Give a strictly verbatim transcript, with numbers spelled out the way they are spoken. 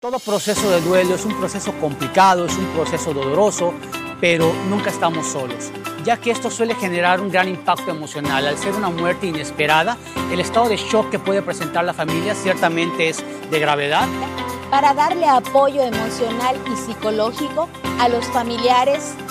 Todo proceso de duelo es un proceso complicado, es un proceso doloroso, pero nunca estamos solos, ya que esto suele generar un gran impacto emocional. Al ser una muerte inesperada, el estado de shock que puede presentar la familia ciertamente es de gravedad. Para darle apoyo emocional y psicológico a los familiares